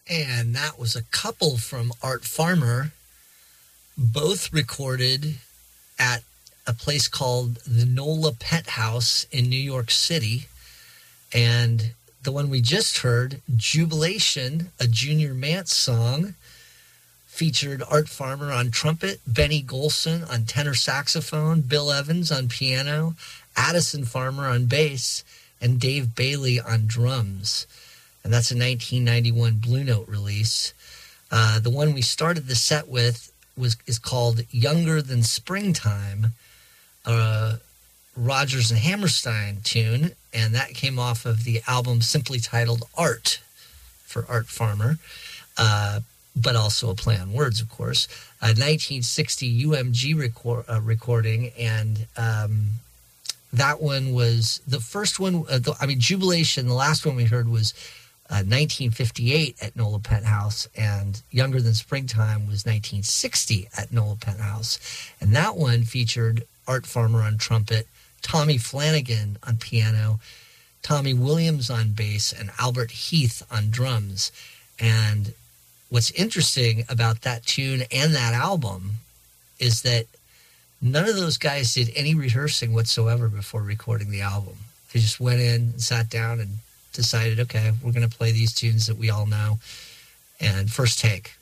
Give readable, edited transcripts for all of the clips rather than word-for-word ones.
And that was a couple from Art Farmer, both recorded at a place called the NOLA Penthouse in New York City. And the one we just heard, Jubilation, a Junior Mance song, featured Art Farmer on trumpet, Benny Golson on tenor saxophone, Bill Evans on piano, Addison Farmer on bass, and Dave Bailey on drums. And that's a 1991 Blue Note release. The one we started the set with is called Younger Than Springtime, Rodgers and Hammerstein tune, and that came off of the album simply titled Art for Art Farmer, but also a play on words, of course. A 1960 UMG recording, and that one was the first one. Jubilation, the last one we heard was 1958 at NOLA Penthouse, and Younger Than Springtime was 1960 at NOLA Penthouse. And that one featured Art Farmer on trumpet, Tommy Flanagan on piano, Tommy Williams on bass, and Albert Heath on drums. And what's interesting about that tune and that album is that none of those guys did any rehearsing whatsoever before recording the album. They just went in and sat down and decided, okay, we're going to play these tunes that we all know. And first take,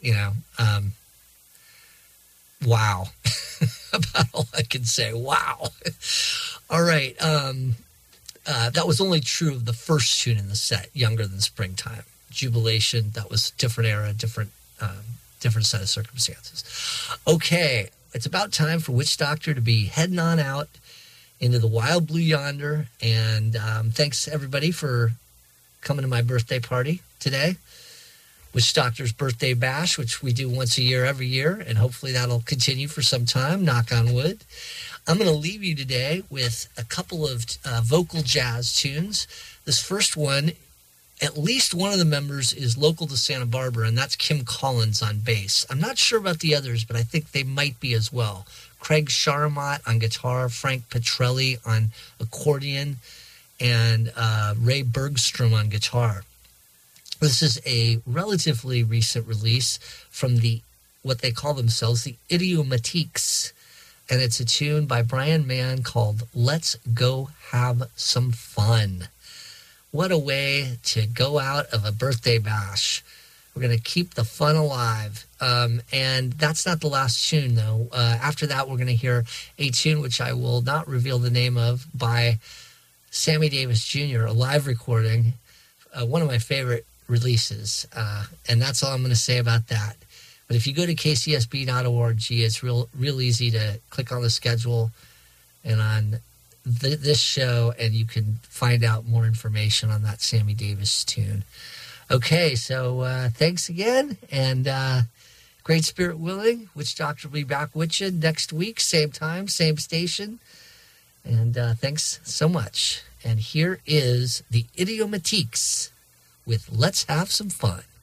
wow. About all I can say. Wow. All right. That was only true of the first tune in the set, Younger Than Springtime. Jubilation, that was different era, different set of circumstances. Okay, it's about time for Witch Doctor to be heading on out into the wild blue yonder. And thanks, everybody, for coming to my birthday party today. Witch Doctor's Birthday Bash, which we do once a year, every year, and hopefully that'll continue for some time, knock on wood. I'm going to leave you today with a couple of vocal jazz tunes. This first one, at least one of the members is local to Santa Barbara, and that's Kim Collins on bass. I'm not sure about the others, but I think they might be as well. Craig Sharamot on guitar, Frank Petrelli on accordion, and Ray Bergstrom on guitar. This is a relatively recent release from what they call themselves, the Idiomatiques, and it's a tune by Brian Mann called Let's Go Have Some Fun. What a way to go out of a birthday bash. We're going to keep the fun alive. And that's not the last tune, though. After that, we're going to hear a tune which I will not reveal the name of by Sammy Davis Jr., a live recording, one of my favorite releases. And that's all I'm going to say about that. But if you go to kcsb.org, it's real easy to click on the schedule and on this show, and you can find out more information on that Sammy Davis tune. Okay, so thanks again, and great spirit willing, Witch Doctor will be back with you next week, same time, same station. And thanks so much. And here is the Idiomatiques with Let's Have Some Fun.